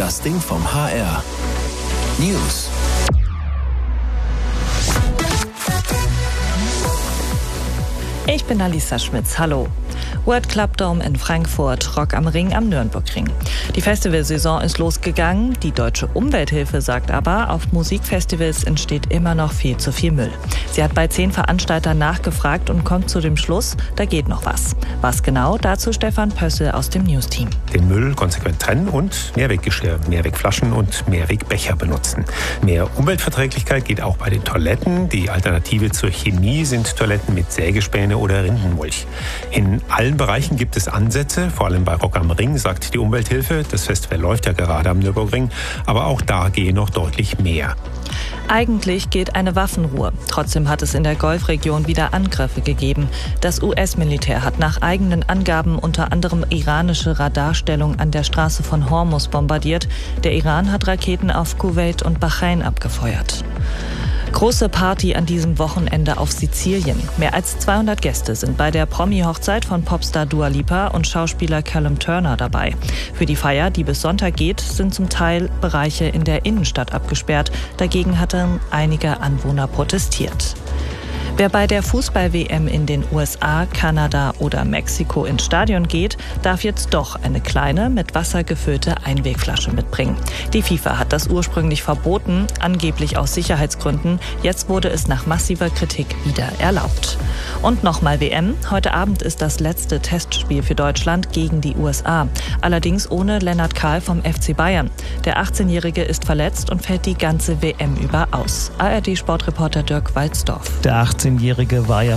Das Ding vom HR. News. Ich bin Alisa Schmitz. Hallo. World Club Dome in Frankfurt, Rock am Ring am Nürnbergring. Die Festivalsaison ist losgegangen. Die Deutsche Umwelthilfe sagt aber, auf Musikfestivals entsteht immer noch viel zu viel Müll. Sie hat bei 10 Veranstaltern nachgefragt und kommt zu dem Schluss, da geht noch was. Was genau? Dazu Stefan Pössl aus dem News-Team. Den Müll konsequent trennen und Mehrweggeschirr, Mehrwegflaschen und Mehrwegbecher benutzen. Mehr Umweltverträglichkeit geht auch bei den Toiletten. Die Alternative zur Chemie sind Toiletten mit Sägespäne oder Rindenmulch. In allen Bereichen gibt es Ansätze, vor allem bei Rock am Ring, sagt die Umwelthilfe. Das Festival läuft ja gerade am Nürburgring, aber auch da gehe noch deutlich mehr. Eigentlich gilt eine Waffenruhe. Trotzdem hat es in der Golfregion wieder Angriffe gegeben. Das US-Militär hat nach eigenen Angaben unter anderem iranische Radarstellung an der Straße von Hormuz bombardiert. Der Iran hat Raketen auf Kuwait und Bahrain abgefeuert. Große Party an diesem Wochenende auf Sizilien. Mehr als 200 Gäste sind bei der Promi-Hochzeit von Popstar Dua Lipa und Schauspieler Callum Turner dabei. Für die Feier, die bis Sonntag geht, sind zum Teil Bereiche in der Innenstadt abgesperrt. Dagegen hatten einige Anwohner protestiert. Wer bei der Fußball-WM in den USA, Kanada oder Mexiko ins Stadion geht, darf jetzt doch eine kleine, mit Wasser gefüllte Einwegflasche mitbringen. Die FIFA hat das ursprünglich verboten, angeblich aus Sicherheitsgründen. Jetzt wurde es nach massiver Kritik wieder erlaubt. Und nochmal WM. Heute Abend ist das letzte Testspiel für Deutschland gegen die USA. Allerdings ohne Lennart Kahl vom FC Bayern. Der 18-Jährige ist verletzt und fällt die ganze WM über aus. ARD-Sportreporter Dirk Walzdorf. Der 18-Jährige war ja